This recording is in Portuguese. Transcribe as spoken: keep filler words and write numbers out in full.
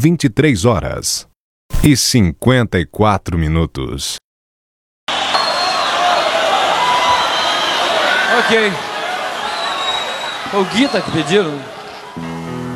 vinte e três horas e cinquenta e quatro minutos. Ok. O Gui tá que pediram?